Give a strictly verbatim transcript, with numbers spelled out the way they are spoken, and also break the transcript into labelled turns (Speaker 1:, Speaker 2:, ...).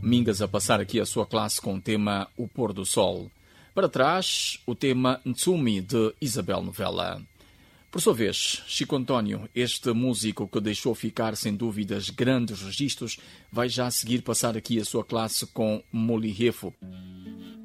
Speaker 1: Mingas a passar aqui a sua classe com o tema O Pôr do Sol. Para trás, o tema Ntsumi, de Isabel Novella. Por sua vez, Chico António, este músico que deixou ficar sem dúvidas grandes registros, vai já a seguir passar aqui a sua classe com Molirefo.